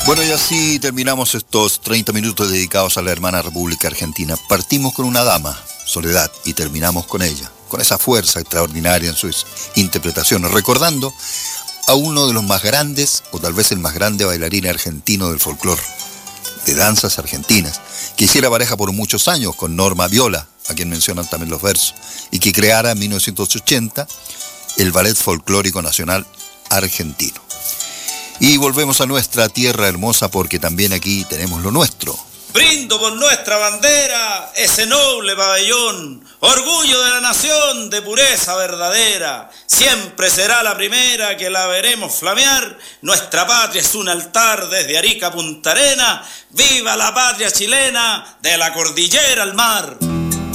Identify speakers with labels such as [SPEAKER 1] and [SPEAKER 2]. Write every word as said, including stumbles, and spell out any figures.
[SPEAKER 1] Bueno, y así terminamos estos treinta minutos dedicados a la hermana República Argentina. Partimos con una dama, Soledad, y terminamos con ella, con esa fuerza extraordinaria en sus interpretaciones, recordando a uno de los más grandes, o tal vez el más grande bailarín argentino del folclore, de danzas argentinas, que hiciera pareja por muchos años con Norma Viola, a quien mencionan también los versos, y que creara en mil novecientos ochenta el Ballet Folclórico Nacional Argentino. Y volvemos a nuestra tierra hermosa porque también aquí tenemos lo nuestro.
[SPEAKER 2] Brindo por nuestra bandera, ese noble pabellón, orgullo de la nación de pureza verdadera. Siempre será la primera que la veremos flamear. Nuestra patria es un altar desde Arica a Punta Arenas. ¡Viva la patria chilena de la cordillera al mar!